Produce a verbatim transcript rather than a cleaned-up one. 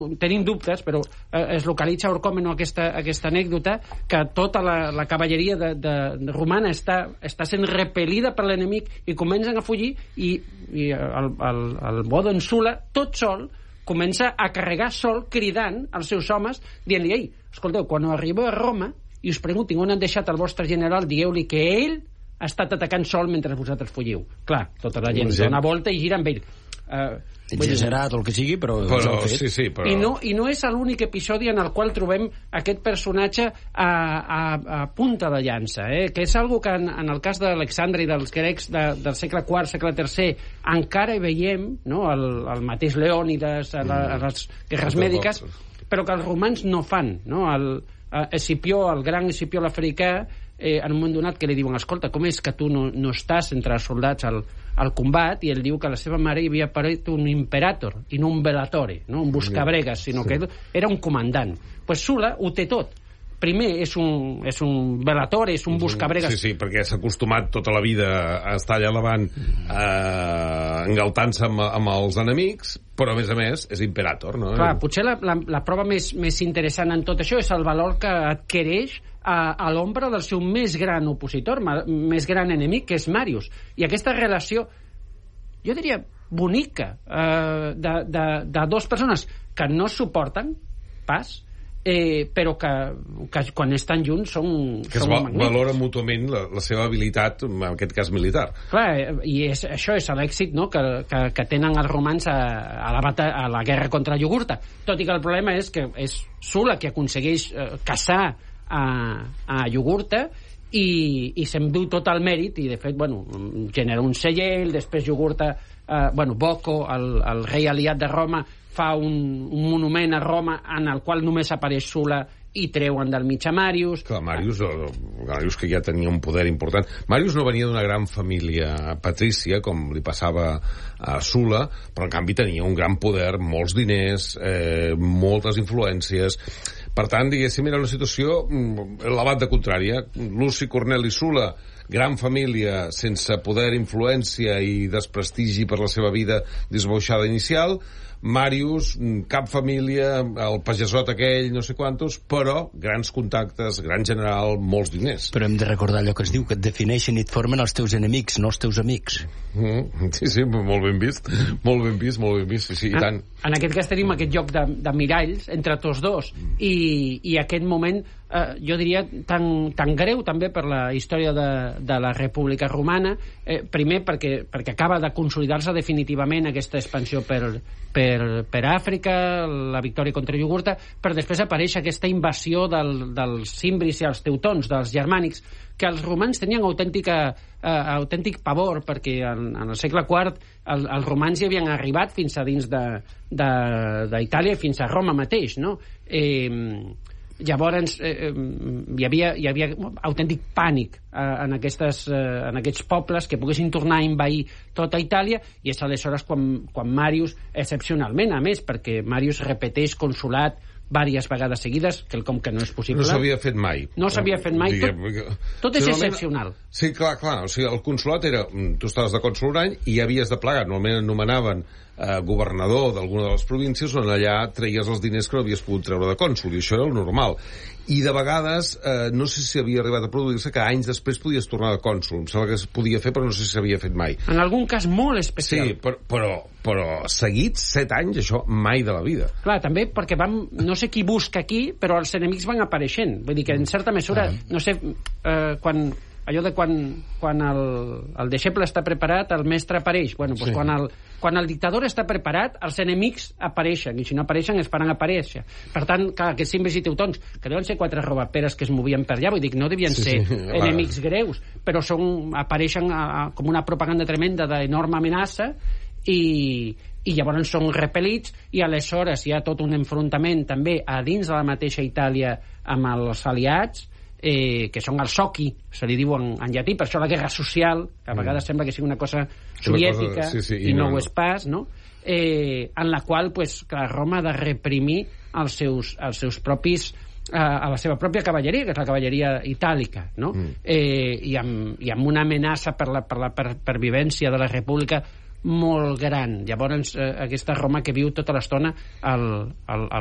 tenim dubtes, però eh, es localitza a Orcòmeno aquesta, aquesta anècdota, que tota la, la cavalleria de, de, de romana està, està sent repel·lida per l'enemic i comencen a fugir, i, i el, el, el Bodo en Sula, tot sol, comença a carregar sol, cridant als seus homes, dient-li, ei, escolteu, quan arribeu a Roma i us preguntin on han deixat el vostre general, digueu-li que ell ha estat atacant sol mentre vosaltres fugiu. Clar, tota la gent, gent dona volta i gira amb ell. Uh, exagerat o el que sigui, però, però, sí, sí, però... I, no, i no és l'únic episodi en el qual trobem aquest personatge a, a, a punta de llança, eh? Que és algo que en, en el cas d'Alexandre i dels grecs de, del segle quart, segle tercer, encara hi veiem, no? el, el mateix Leònides, a, la, a les guerres mm. mèdiques, però que els romans no fan, no? El, Escipió, el gran Escipió l'africà, eh, en un moment donat que li diuen, escolta, com és que tu no, no estàs entre els soldats al, al combat? I ell diu que la seva mare hi havia parit un imperator i no un velatore, no un buscabregues, sinó que era un comandant. Pues Sula ho té tot. Primer és un, és un velatore, és un buscabregues. Sí, sí, perquè s'ha acostumat tota la vida a estar allà davant eh, engaltant-se amb, amb els enemics, però a més a més és imperator, no? Clar, potser la, la, la prova més, més interessant en tot això és el valor que adquireix a, a l'ombra del seu més gran opositor, ma, més gran enemic, que és Màrius. I aquesta relació, jo diria, bonica, eh, de, de, de dues persones que no suporten pas, Eh, però que, que quan estan junts són, que són es va, magnífics. Valora mútuament la, la seva habilitat, en aquest cas militar. Clar, i és, això és l'èxit, no? que, que, que tenen els romans a, a, la bata, a la guerra contra Jugurta, tot i que el problema és que és Sula que aconsegueix eh, caçar a, a Jugurta i, i se'n diu tot el mèrit, i de fet, bueno, genera un segell, després Jugurta, eh, bueno, Boco, el, el rei aliat de Roma, fa un, un monument a Roma en el qual només apareix Sula i treuen del mig a Màrius. Clar, Màrius, Màrius que ja tenia un poder important. Màrius no venia d'una gran família patrícia, com li passava a Sula, però en canvi tenia un gran poder, molts diners, eh, moltes influències. Per tant, diguéssim, era una situació la banda contrària. Luci Corneli Sula, gran família sense poder, influència i desprestigi per la seva vida disbauxada inicial. Màrius, cap família, el pagesot aquell, no sé quantos, però grans contactes, gran general, molts diners. Però hem de recordar allò que es diu, que et defineixen i et formen els teus enemics, no els teus amics. Mm, sí, sí, molt ben vist, molt ben vist, molt ben vist, sí, sí, i tant. En aquest cas tenim aquest joc de, de miralls entre tots dos, i, i aquest moment, eh, jo diria, tan, tan greu també per la història de, de la República Romana, eh, primer perquè, perquè acaba de consolidar-se definitivament aquesta expansió per, per, per Àfrica, la victòria contra Jugurta, però després apareix aquesta invasió del, dels cimbris i els teutons, dels germànics, que els romans tenien autèntica, eh, autèntic pavor, perquè en, en el segle quart el, els romans hi havien arribat fins a dins d'Itàlia, fins a Roma mateix, no? Eh, llavors eh, hi, havia, hi havia autèntic pànic eh, en, aquestes, eh, en aquests pobles que poguessin tornar a envair tota Itàlia, i és aleshores quan, quan Màrius, excepcionalment a més, perquè Màrius repeteix consolat diverses vegades seguides, quelcom que no és possible. No s'havia fet mai. No s'havia fet mai. Tot, tot és excepcional. Sí, clar, clar. O sigui, el consolat era... Tu estaves de cònsol un any i havies de plegar. Normalment anomenaven eh, governador d'alguna de les províncies, on allà treies els diners que no havies pogut treure de cònsol, i això era el normal. I de vegades, eh, no sé si havia arribat a produir-se, que anys després podies tornar de cònsol. Em sembla que es podia fer, però no sé si s'havia fet mai. En algun cas molt especial. Sí, però, però, però seguits set anys, això mai de la vida. Clar, també perquè vam... No sé qui busca aquí, però els enemics van apareixent. Vull dir que, en certa mesura, ah. no sé, eh, quan... allò de quan, quan el, el deixeble està preparat, el mestre apareix. Bueno, doncs sí. quan, el, quan el dictador està preparat, els enemics apareixen, i si no apareixen, es faran aparèixer. Per tant, clar, aquests cimbris i teutons, que deuen ser quatre robaperes que es movien per allà, vull dir que no devien sí, ser sí, enemics clar. greus, però són, apareixen a, a, com una propaganda tremenda d'enorme amenaça, i, i llavors són repel·lits, i aleshores hi ha tot un enfrontament també a dins de la mateixa Itàlia amb els aliats, Eh, que són el soci, se li diu en, en llatí, per això la guerra social, que a vegades mm. sembla que sigui una cosa soviètica, cosa, sí, sí, i, i no, no ho és pas, no? Eh, en la qual, pues, clar, Roma ha de reprimir els seus, els seus propis, eh, a la seva pròpia cavalleria, que és la cavalleria itàlica, no? Mm. Eh, i, amb, i amb una amenaça per la, per la per, pervivència de la república molt gran. Llavors, eh, aquesta Roma que viu tota l'estona al, al, al